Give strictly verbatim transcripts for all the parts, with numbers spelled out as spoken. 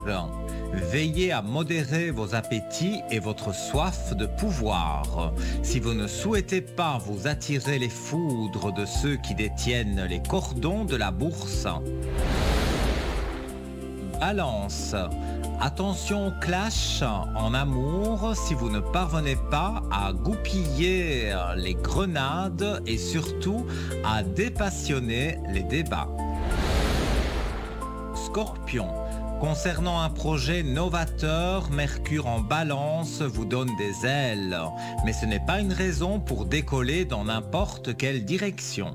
Veillez à modérer vos appétits et votre soif de pouvoir. Si vous ne souhaitez pas vous attirer les foudres de ceux qui détiennent les cordons de la bourse. Balance. Attention au clash en amour si vous ne parvenez pas à goupiller les grenades et surtout à dépassionner les débats. Scorpion. Concernant un projet novateur, Mercure en balance vous donne des ailes, mais ce n'est pas une raison pour décoller dans n'importe quelle direction.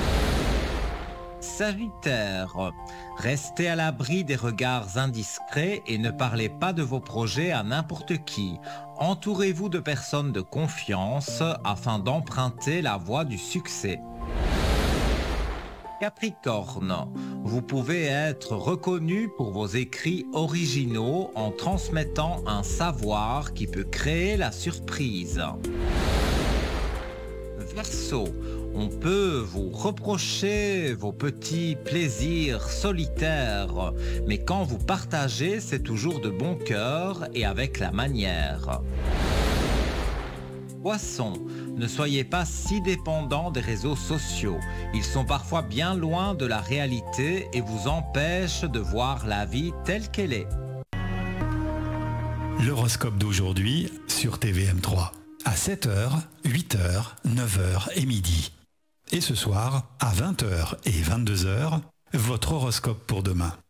Sagittaire, restez à l'abri des regards indiscrets et ne parlez pas de vos projets à n'importe qui. Entourez-vous de personnes de confiance afin d'emprunter la voie du succès. Capricorne, vous pouvez être reconnu pour vos écrits originaux en transmettant un savoir qui peut créer la surprise. Verseau, on peut vous reprocher vos petits plaisirs solitaires, mais quand vous partagez, c'est toujours de bon cœur et avec la manière. Poisson, ne soyez pas si dépendant des réseaux sociaux. Ils sont parfois bien loin de la réalité et vous empêchent de voir la vie telle qu'elle est. L'horoscope d'aujourd'hui sur T V M trois. À sept heures, huit heures, neuf heures et midi. Et ce soir, à vingt heures et vingt-deux heures, votre horoscope pour demain.